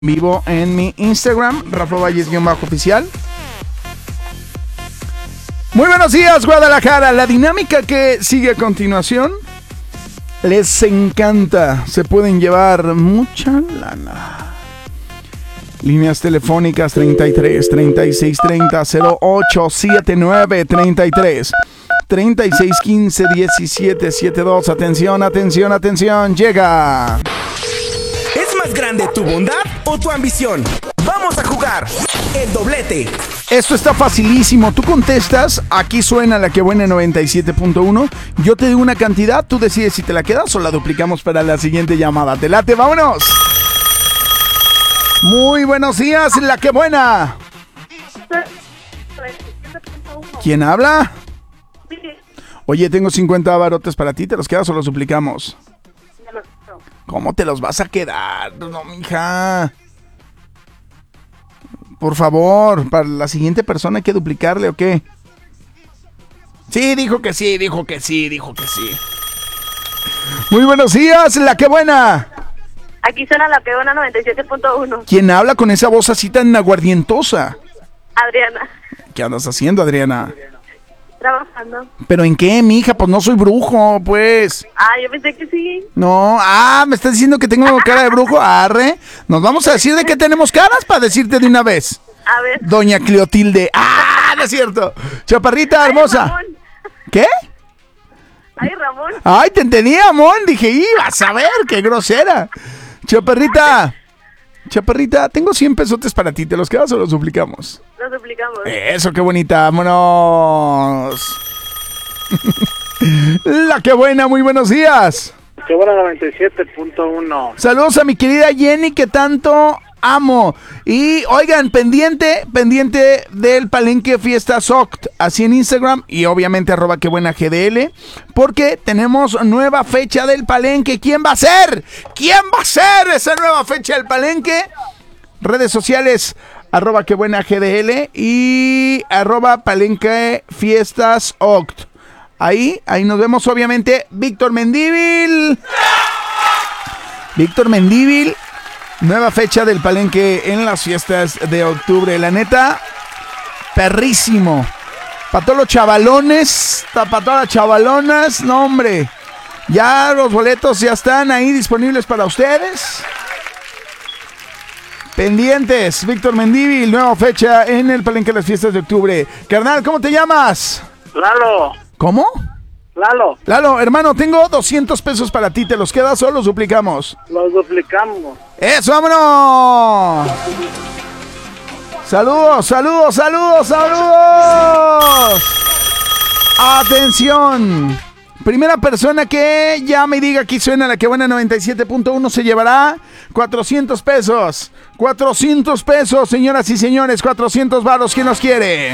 Vivo en mi Instagram, Rafa Valles-oficial. Muy buenos días, Guadalajara. La dinámica que sigue a continuación les encanta. Se pueden llevar mucha lana. Líneas telefónicas 33 36 30 08 79 33 36 15 17 72. Atención, atención, atención. Llega. ¿Es más grande tu bondad o tu ambición? Vamos a jugar el doblete. Esto está facilísimo. Tú contestas, aquí suena la que buena 97.1. Yo te digo una cantidad, tú decides si te la quedas o la duplicamos para la siguiente llamada. ¿Te late? ¡Vámonos! Muy buenos días, la que buena. ¿Quién habla? Oye, tengo 50 barotes para ti, ¿te los quedas o los duplicamos? ¿Cómo te los vas a quedar? No, mija. Por favor, para la siguiente persona hay que duplicarle, ¿o qué? Sí, dijo que sí, dijo que sí, dijo que sí. Muy buenos días, la que buena. Aquí suena la que buena 97.1. ¿Quién habla con esa voz así tan aguardientosa? Adriana. ¿Qué andas haciendo, Adriana? Trabajando. ¿Pero en qué, mija? Pues no soy brujo, pues. Yo pensé que sí. No, ¿me estás diciendo que tengo cara de brujo? Arre. Nos vamos a decir de qué tenemos caras para decirte de una vez. A ver. Doña Cleotilde. No es cierto. Chaparrita hermosa. Ramón. ¿Qué? Ay, Ramón. Ay, te entendía, amor. Dije, vas a ver, qué grosera. Chaparrita, tengo 100 pesotes para ti. ¿Te los quedas o los duplicamos? Los duplicamos. Eso, qué bonita. Vámonos. La que buena, muy buenos días. Qué buena 97.1. Saludos a mi querida Jenny, que tanto amo. Y oigan, pendiente del Palenque Fiestas OCT, así en Instagram y obviamente @quebuenagdl, porque tenemos nueva fecha del Palenque. ¿Quién va a ser? ¿Quién va a ser esa nueva fecha del Palenque? Redes sociales @quebuenagdl y @Palenque Fiestas OCT. Ahí nos vemos, obviamente. Víctor Mendívil, nueva fecha del Palenque en las fiestas de octubre. La neta, perrísimo. Para todos los chavalones, para todas las chavalonas, no hombre. Ya los boletos ya están ahí disponibles para ustedes. Pendientes, Víctor Mendívil, nueva fecha en el Palenque de las fiestas de octubre. Carnal, ¿cómo te llamas? Lalo. ¿Cómo? Lalo, hermano, tengo 200 pesos para ti. ¿Te los quedas o los duplicamos? los duplicamos. ¡Eso, vámonos! ¡Saludos! ¡Atención! Primera persona que llame y diga aquí suena la que buena 97.1 se llevará 400 pesos. 400 pesos, señoras y señores. 400 varos. ¿Quién los quiere?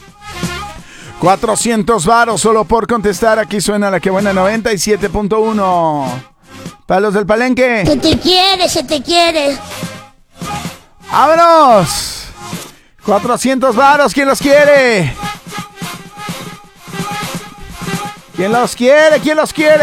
400 varos solo por contestar. Aquí suena la que buena 97.1. Para los del Palenque. Se te quiere. ¡Vámonos! 400 varos. ¿Quién los quiere? ¿Quién los quiere?